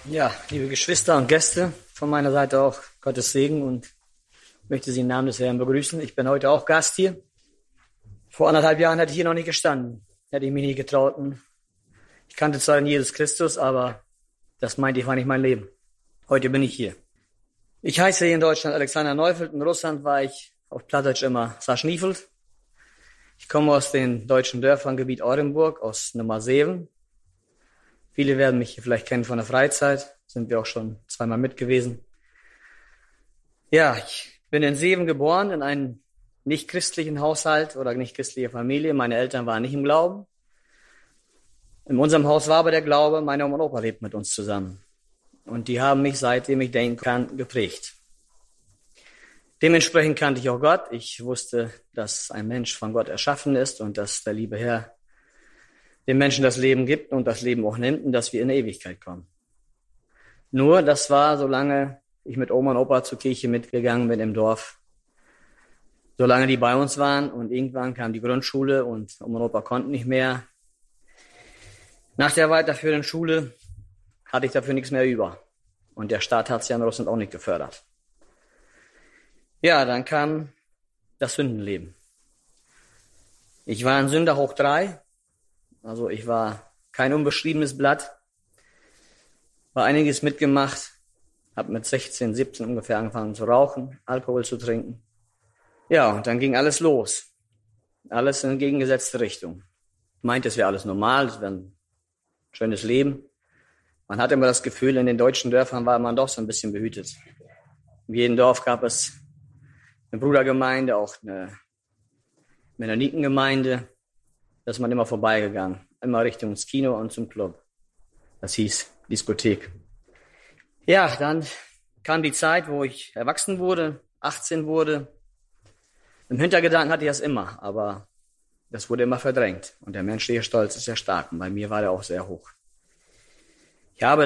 Ja, liebe Geschwister und Gäste, von meiner Seite auch Gottes Segen und möchte Sie im Namen des Herrn begrüßen. Ich bin heute auch Gast hier. Vor 1,5 Jahren hätte ich hier noch nicht gestanden, hätte ich mich nie getraut. Ich kannte zwar Jesus Christus, aber das meinte ich war nicht mein Leben. Heute bin ich hier. Ich heiße hier in Deutschland Alexander Neufeld, in Russland war ich auf Plattdeutsch immer Saschniefeld. Ich komme aus den deutschen Dörfern, Gebiet Orenburg, aus Nummer 7. Viele werden mich hier vielleicht kennen von der Freizeit, sind wir auch schon zweimal mit gewesen. Ja, ich bin in Seven geboren, in einem nicht christlichen Haushalt oder nicht christliche Familie. Meine Eltern waren nicht im Glauben. In unserem Haus war aber der Glaube, meine Oma und Opa lebt mit uns zusammen. Und die haben mich, seitdem ich denken kann, geprägt. Dementsprechend kannte ich auch Gott. Ich wusste, dass ein Mensch von Gott erschaffen ist und dass der liebe Herr dem Menschen das Leben gibt und das Leben auch nimmt und dass wir in die Ewigkeit kommen. Nur, das war, solange ich mit Oma und Opa zur Kirche mitgegangen bin im Dorf, solange die bei uns waren, und irgendwann kam die Grundschule und Oma und Opa konnten nicht mehr. Nach der weiterführenden Schule hatte ich dafür nichts mehr über. Und der Staat hat es ja in Russland auch nicht gefördert. Ja, dann kam das Sündenleben. Ich war ein Sünder hoch 3. Also ich war kein unbeschriebenes Blatt. War einiges mitgemacht. Habe mit 16, 17 ungefähr angefangen zu rauchen, Alkohol zu trinken. Ja, und dann ging alles los. Alles in entgegengesetzte Richtung. Ich meinte, es wäre alles normal, es wäre ein schönes Leben. Man hatte immer das Gefühl, in den deutschen Dörfern war man doch so ein bisschen behütet. In jedem Dorf gab es eine Brudergemeinde, auch eine Mennonitengemeinde. Da ist man immer vorbeigegangen, immer Richtung ins Kino und zum Club. Das hieß Diskothek. Ja, dann kam die Zeit, wo ich erwachsen wurde, 18 wurde. Im Hintergedanken hatte ich das immer, aber das wurde immer verdrängt. Und der menschliche Stolz ist sehr stark. Und bei mir war der auch sehr hoch. Ich habe